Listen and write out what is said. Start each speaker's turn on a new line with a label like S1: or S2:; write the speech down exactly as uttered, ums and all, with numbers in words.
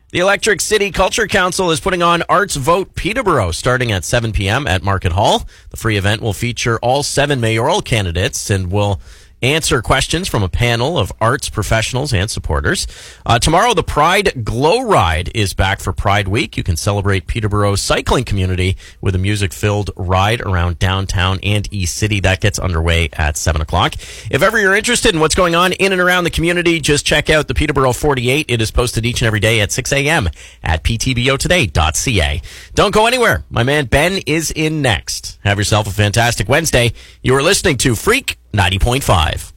S1: The Electric City Culture Council is putting on Arts Vote Peterborough starting at seven p.m. at Market Hall. The free event will feature all seven mayoral candidates and will answer questions from a panel of arts professionals and supporters. Uh, tomorrow, the Pride Glow Ride is back for Pride Week. You can celebrate Peterborough's cycling community with a music-filled ride around downtown and East City. That gets underway at seven o'clock. If ever you're interested in what's going on in and around the community, just check out the Peterborough forty-eight. It is posted each and every day at six a.m. at p t b o today dot c a. Don't go anywhere. My man Ben is in next. Have yourself a fantastic Wednesday. You are listening to Freak ninety point five.